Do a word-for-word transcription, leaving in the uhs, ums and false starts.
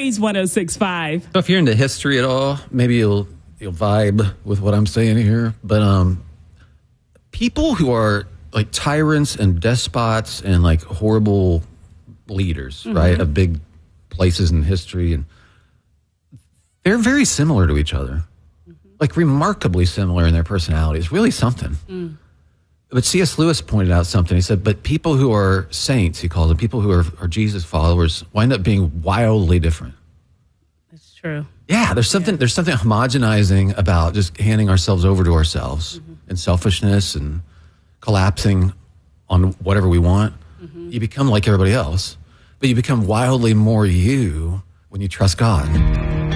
Praise one oh six point five. So if you're into history at all, maybe you'll you'll vibe with what I'm saying here. But um, people who are like tyrants and despots and like horrible leaders, mm-hmm. right, of big places in history, and they're very similar to each other, mm-hmm. like remarkably similar in their personalities. Really something. Mm. But C S Lewis pointed out something. He said, but people who are saints, he calls them, people who are, are Jesus followers, wind up being wildly different. That's true. Yeah, there's something yeah. there's something homogenizing about just handing ourselves over to ourselves mm-hmm. and selfishness and collapsing on whatever we want. Mm-hmm. You become like everybody else, but you become wildly more you when you trust God.